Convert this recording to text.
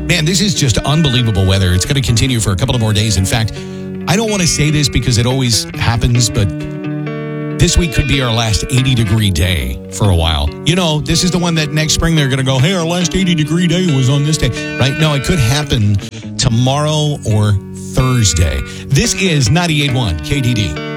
Man, this is just unbelievable weather. It's going to continue for a couple of more days. In fact, I don't want to say this because it always happens, but this week could be our last 80-degree day for a while. You know, this is the one that next spring they're going to go, hey, our last 80-degree day was on this day, right? No, it could happen tomorrow or Thursday. This is 98.1 KDD.